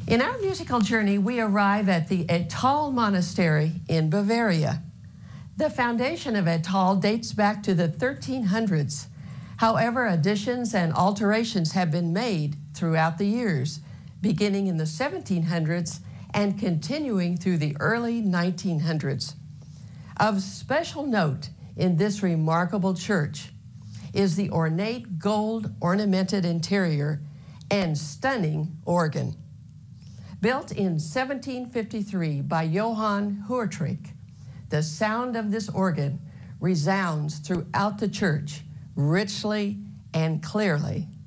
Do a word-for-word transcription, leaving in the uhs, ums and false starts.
In our musical journey, we arrive at the Ettal Monastery in Bavaria. The foundation of Ettal dates back to the thirteen hundreds. However, additions and alterations have been made throughout the years, beginning in the seventeen hundreds and continuing through the early nineteen hundreds. Of special note in this remarkable church is the ornate gold ornamented interior and stunning organ. Built in seventeen fifty-three by Johann Huertrich, the sound of this organ resounds throughout the church richly and clearly.